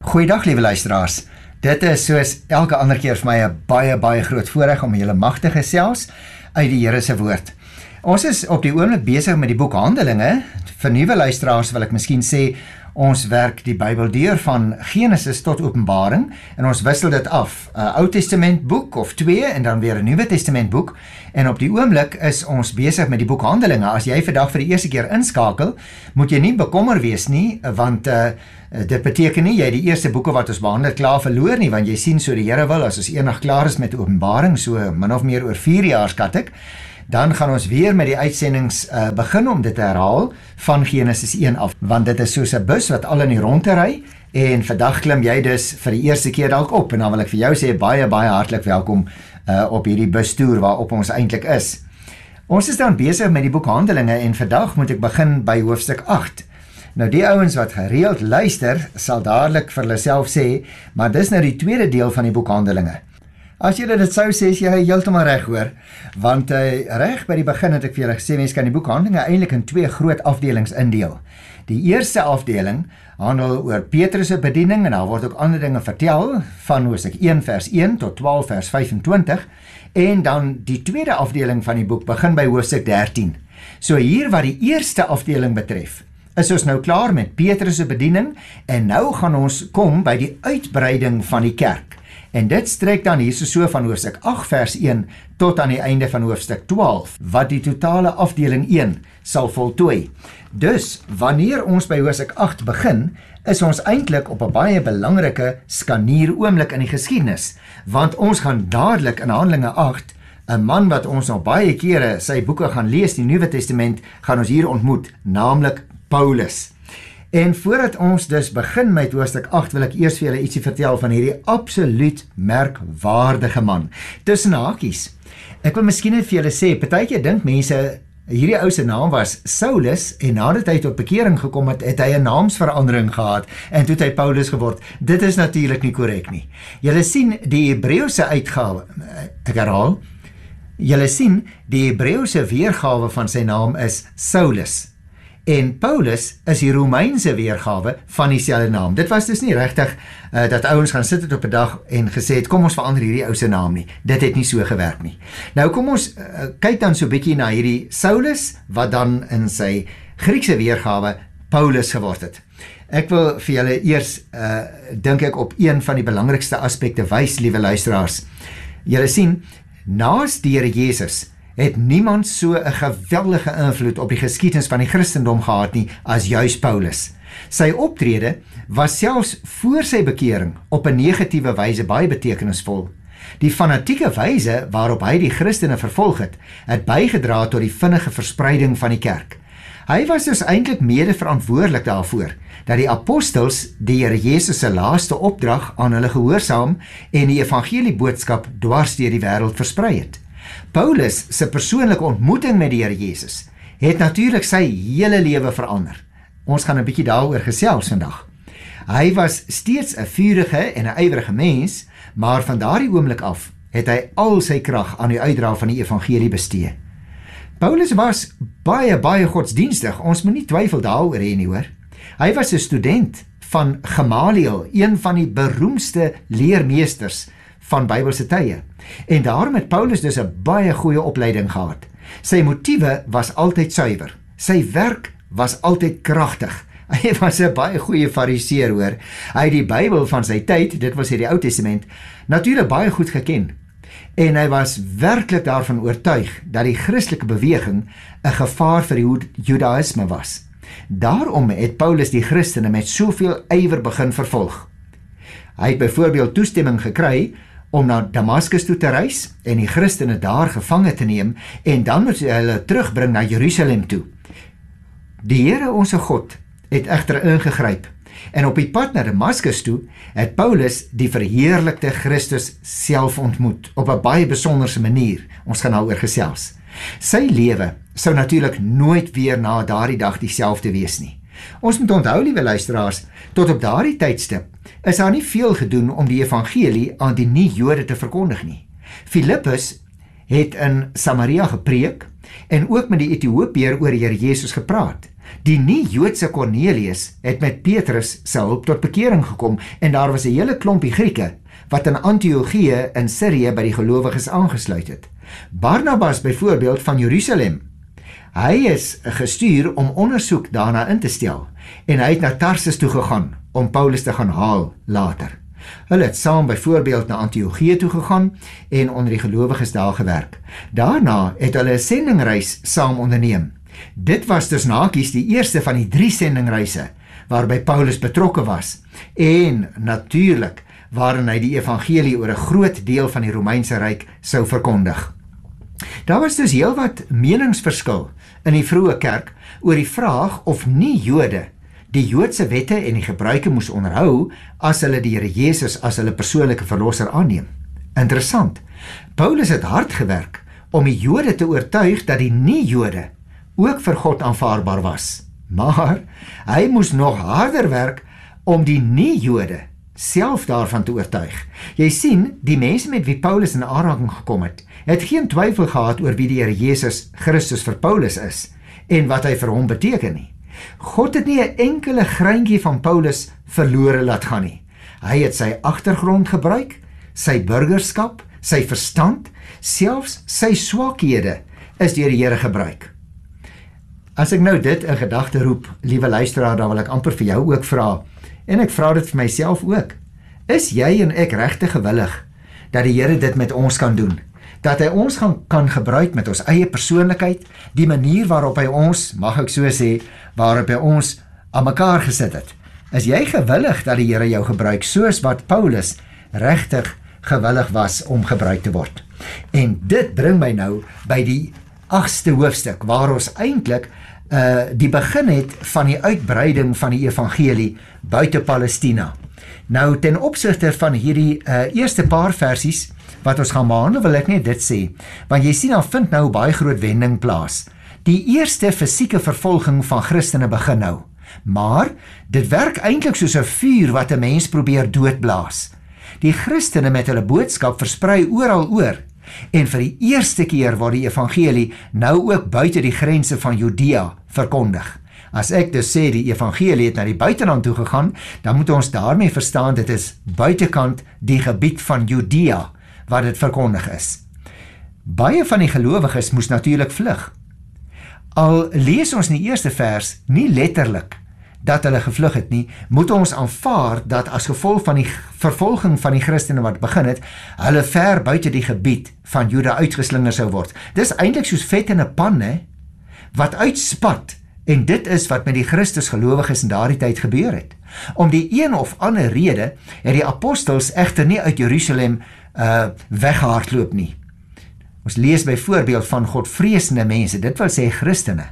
Goeiedag liewe luisteraars. Dit is soos elke ander keer vir my 'n baie groot voorreg om julle mag te gesels uit die Here se woord. Ons is op die oomblik besig met die boek Handelinge. Vir nuwe luisteraars wil ek miskien sê, ons werk die Bybel deur van Genesis tot Openbaring en ons wissel dit af. 'n Ou Testament boek of 2 en dan weer 'n Nuwe Testament boek. En op die oomblik is ons besig met die boek Handelinge. As jy vandag vir die eerste keer inskakel, moet jy nie bekommer wees nie, want dit beteken nie jy die eerste boeke wat ons behandel klaar verloor nie, want jy sien so die Here wil, as ons eendag klaar is met Openbaring, so min of meer oor 4 jaar skat ek, dan gaan ons weer met die uitsendings begin om dit te herhaal van Genesis 1 af, want dit is soos 'n bus wat al in die rondte ry, en vandag klim jy dus vir die eerste keer dalk op, en dan wil ek vir jou sê, baie hartlik welkom op hierdie bustoer waarop ons eintlik is. Ons is dan besig met die boek Handelinge, en vandag moet ek begin by hoofstuk 8. Nou die ouens wat gereeld luister, sal dadelik vir hulle self sê, maar dis nou die tweede deel van die boek Handelinge. As jy dit sou sê, is jy heeltemal reg hoor, want reg by die begin het ek vir julle gesê, mens kan die boek Handelinge eintlik in 2 groot afdelings indeel. Die eerste afdeling handel oor Petrus se bediening, en daar word ook ander dinge vertel, van hoofstuk 1 vers 1 tot 12 vers 25, en dan die tweede afdeling van die boek begin by hoofstuk 13. So hier wat die eerste afdeling betref, is ons nou klaar met Petrus se bediening, en nou gaan ons kom by die uitbreiding van die kerk. En dit strek dan hier so van hoofstuk 8 vers 1 tot aan die einde van hoofstuk 12, wat die totale afdeling 1 sal voltooi. Dus, wanneer ons by hoofstuk 8 begin, is ons eintlik op 'n baie belangrike skanieer oomblik in die geskiedenis, want ons gaan dadelik in Handelinge 8, 'n man wat ons nog baie kere sy boeke gaan lees, die Nuwe Testament, gaan ons hier ontmoet, naamlik Paulus. En voordat ons dus begin met hoofstuk 8, wil ek eers vir julle ietsie vertel van hierdie absoluut merkwaardige man. Tussen hakies. Ek wil miskien net vir julle sê, partykeer dink mense, hierdie ou se naam was Saulus, en nadat hy tot bekering gekom het, het hy 'n naamsverandering gehad, en toe het hy Paulus geword. Dit is natuurlik nie korrek nie. Julle sien die Hebreëse uitgawe, ek herhaal, julle sien die Hebreëse weergawe van sy naam is Saulus. En Paulus is die Romeinse weergawe van dieselfde naam. Dit was dus nie regtig dat ouens gaan sit het op 'n dag en gesê het, kom ons verander hierdie ou se naam nie. Dit het nie so gewerk nie. Nou kom ons kyk dan so 'n bietjie na hierdie Saulus, wat dan in sy Griekse weergawe Paulus geword het. Ek wil vir julle eers, dink ek, op een van die belangrikste aspekte wys, liewe luisteraars. Julle sien, naas die Here Jesus, het niemand so 'n geweldige invloed op die geskiedenis van die Christendom gehad nie as juis Paulus. Sy optrede was selfs voor sy bekering op 'n negatiewe wyse baie betekenisvol. Die fanatieke wyse waarop hy die Christene vervolg het, het bygedra tot die vinnige verspreiding van die kerk. Hy was dus eintlik mede verantwoordelik daarvoor dat die apostels die Here Jesus se laaste opdrag aan hulle gehoorsaam en die evangelieboodskap dwars deur die wêreld versprei het. Paulus se persoonlike ontmoeting met die Here Jesus het natuurlik sy hele lewe verander. Ons gaan 'n bietjie daaroor gesels vandag. Hy was steeds 'n vurige en 'n ywerige mens, maar van daardie oomblik af het hy al sy krag aan die uitdra van die evangelie bestee. Paulus was baie godsdienstig, ons moet nie twyfel daaroor hê nie hoor. Hy was 'n student van Gamaliel, een van die beroemdste leermeesters van Bybelse tye. En daarom het Paulus dus 'n baie goeie opleiding gehad. Sy motiewe was altyd suiwer. Sy werk was altyd kragtig. Hy was 'n baie goeie fariseer hoor. Hy het die Bybel van sy tyd, dit was die Ou Testament, natuurlik baie goed geken. En hy was werklik daarvan oortuig dat die Christelike beweging 'n gevaar vir die Judaïsme was. Daarom het Paulus die Christene met soveel ywer begin vervolg. Hy het byvoorbeeld toestemming gekry om na Damaskus toe te reis en die Christene daar gevange te neem en dan moet hy hulle terugbring na Jerusalem toe. Die Here onse God het egter ingegryp en op die pad na Damaskus toe het Paulus die verheerlikte Christus self ontmoet op 'n baie besonderse manier. Ons gaan daaroor gesels. Sy lewe sou natuurlik nooit weer na daardie dag dieselfde wees nie. Ons moet onthou, liewe luisteraars, tot op daardie tydstip is daar nie veel gedoen om die evangelie aan die nie-Jode te verkondig nie. Filippus het in Samaria gepreek en ook met die Ethiopiër oor die Here Jesus gepraat. Die nie-Joodse Cornelius het met Petrus se hulp tot bekering gekom en daar was 'n hele klompie Grieke wat in Antiochië in Sirië by die gelowiges aangesluit het. Barnabas byvoorbeeld van Jerusalem. Hy is gestuur om ondersoek daarna in te stel en hy het na Tarsus toe gegaan om Paulus te gaan haal later. Hulle het saam byvoorbeeld na Antiochië toe gegaan en onder die gelowiges daar gewerk. Daarna het hulle 'n sendingreis saam onderneem. Dit was dus nakies die eerste van die 3 sendingreise waarby Paulus betrokke was en natuurlik waarin hy die evangelie oor 'n groot deel van die Romeinse Ryk sou verkondig. Daar was dus heelwat meningsverskil in die vroeë kerk oor die vraag of nie Jode die Joodse wette en die gebruike moes onderhou as hulle die Here Jesus as hulle persoonlike verlosser aanneem. Interessant, Paulus het hard gewerk om die Jode te oortuig dat die nie-Jode ook vir God aanvaarbaar was. Maar hy moes nog harder werk om die nie-Jode self daarvan te oortuig. Jy sien, die mense met wie Paulus in aanraking gekom het geen twyfel gehad oor wie die Here Jesus Christus vir Paulus is en wat hy vir hom beteken nie. God het nie 'n enkele greintjie van Paulus verlore laat gaan nie. Hy het sy agtergrond gebruik, sy burgerskap, sy verstand, selfs sy swakhede is deur die Here gebruik. As ek nou dit in gedagte roep, liewe luisteraar, dan wil ek amper vir jou ook vra, en ek vra dit vir myself ook, is jy en ek regtig gewillig dat die Here dit met ons kan doen? Dat hy ons kan gebruik met ons eie persoonlikheid, die manier waarop hy ons, mag ek so sê, waarop hy ons aan mekaar gesit het. Is jy gewillig dat die Here jou gebruik, soos wat Paulus regtig gewillig was om gebruik te word? En dit bring my nou by die 8ste hoofstuk, waar ons eintlik die begin het van die uitbreiding van die evangelie buite Palestina. Nou, ten opsigte van hierdie eerste paar versies wat ons gaan behandel, wil ek net dit sê, want jy sien, dan vind nou baie groot wending plaas. Die eerste fisieke vervolging van Christene begin nou, maar dit werk eintlik soos 'n vuur wat 'n mens probeer doodblaas. Die Christene met hulle boodskap versprei oral oor, en vir die eerste keer word die evangelie nou ook buite die grense van Judea verkondig. As ek dus sê die evangelie het na die buiteland toe gegaan, dan moet ons daarmee verstaan dit is buitekant die gebied van Judea wat dit verkondig is. Baie van die gelowiges moes natuurlik vlug. Al lees ons in die eerste vers nie letterlik dat hulle gevlug het nie, moet ons aanvaar dat as gevolg van die vervolging van die Christene wat begin het, hulle ver buite die gebied van Juda uitgeslinger sou word. Dis eintlik soos vet in 'n pan, wat uitspat, en dit is wat met die Christusgelowiges in daardie tyd gebeur het. Om die een of ander rede het die apostels egter nie uit Jerusalem weggehardloop nie. Ons lees byvoorbeeld van godvreesende mense, dit wil sê Christene,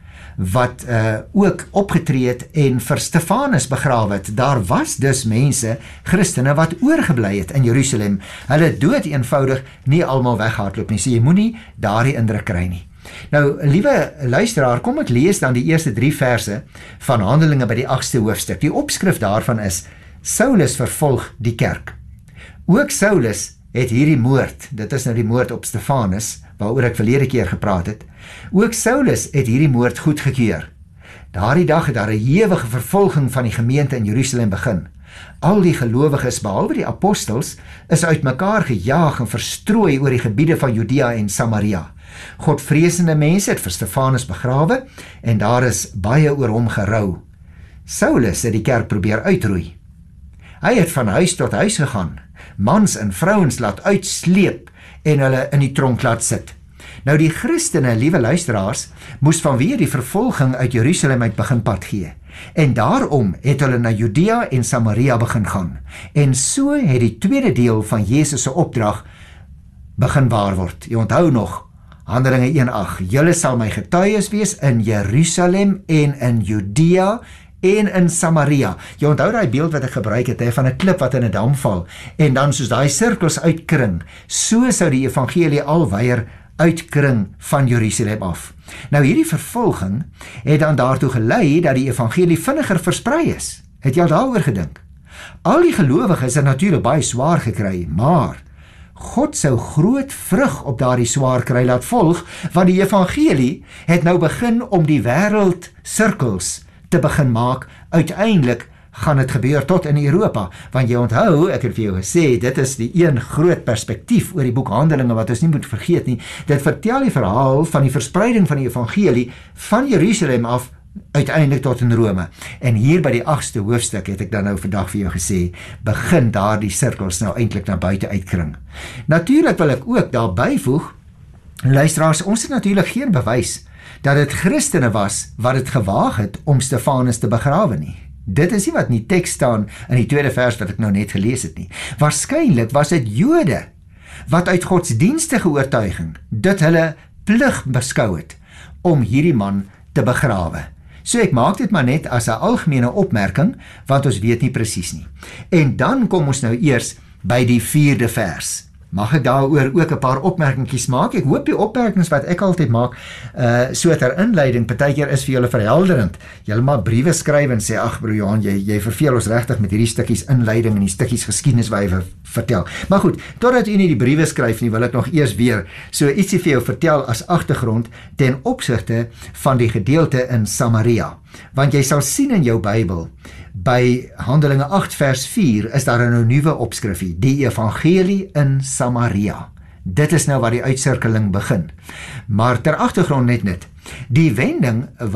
wat ook opgetree het en vir Stefanus begrawe het. Daar was dus mense, Christene, wat oorgebly het in Jerusalem. Hulle dood eenvoudig nie almal weghardloop nie, so jy moenie daardie indruk kry nie. Nou, liewe luisteraar, kom ek lees dan die eerste 3 verse van Handelinge by die 8ste hoofstuk. Die opskrif daarvan is, Saulus vervolg die kerk. Ook Saulus het hierdie moord, dit is nou die moord op Stefanus, waaroor ek verlede keer gepraat het, ook Saulus het hierdie moord goedgekeur. Daardie dag het daar 'n ewige vervolging van die gemeente in Jerusalem begin. Al die gelowiges, behalwe die apostels, is uitmekaar gejaag en verstrooi oor die gebiede van Judea en Samaria. Godvreesende mense het vir Stefanus begrawe en daar is baie oor hom gerou. Saulus het die kerk probeer uitroei. Hy het van huis tot huis gegaan, mans en vrouens laat uitsleep en hulle in die tronk laat sit. Nou die Christene, liewe luisteraars, moes vanweë die vervolging uit Jerusalem uit begin pad gee. En daarom het hulle na Judea en Samaria begin gaan. En so het die tweede deel van Jesus se opdrag begin waar word. Jy onthou nog, Handelinge 1:8, julle sal my getuies wees in Jerusalem en in Judea en in Samaria. Jy onthou daai beeld wat ek gebruik het, van 'n klip wat in 'n dam val, en dan soos daai sirkels uitkring, so sou die evangelie alwyer uitkring van Jerusalem af. Nou hierdie vervolging het dan daartoe gelei dat die evangelie vinniger versprei is. Het jy al daaroor gedink? Al die gelowiges het natuurlik baie swaar gekry, maar God sou groot vrug op daardie swaar kry laat volg, want die evangelie het nou begin om die wêreld sirkels te begin maak. Uiteindelik gaan dit gebeur tot in Europa, want jy onthou, ek het vir jou gesê, dit is die een groot perspektief oor die boek Handelinge wat ons nie moet vergeet nie. Dit vertel die verhaal van die verspreiding van die evangelie van Jerusalem af uiteindelik tot in Rome. En hier by die 8ste hoofstuk het ek dan nou vandag vir jou gesê, begin daar die sirkels nou eintlik na buite uitkring. Natuurlik wil ek ook daar byvoeg, luisteraars, ons het natuurlik geen bewys dat dit Christene was wat dit gewaag het om Stefanus te begrawe nie. Dit is nie wat in die teks staan in die tweede vers wat ek nou net gelees het nie. Waarskynlik was dit Jode wat uit godsdienstige oortuiging dit hulle plig beskou het om hierdie man te begrawe. So ek maak dit maar net as 'n algemene opmerking, want ons weet nie presies nie. En dan kom ons nou eers by die 4de vers. Mag ek daaroor ook 'n paar opmerkingies maak? Ek hoop die opmerkings wat ek altyd maak, so ter inleiding, partykeer is vir julle verhelderend. Julle maar briewe skryf en sê, ag broer Johan, jy verveel ons regtig met hierdie stukkies inleiding en die stukkies geskiedenis wat jy vertel. Maar goed, totdat u nie die briewe skryf nie, wil ek nog eers weer so ietsie vir jou vertel as agtergrond ten opsigte van die gedeelte in Samaria. Want jy sal sien in jou Bybel, by Handelinge 8 vers 4 is daar 'n nuwe opskrifie, die evangelie in Samaria. Dit is nou waar die uitsirkeling begin. Maar ter agtergrond net, die wending